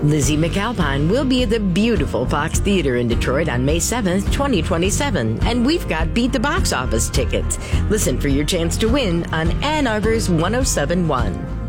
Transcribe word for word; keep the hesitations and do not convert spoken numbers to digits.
Lizzie McAlpine will be at the beautiful Fox Theater in Detroit on May seventh, twenty twenty-seven, and we've got Beat the Box Office tickets. Listen for your chance to win on Ann Arbor's one oh seven point one.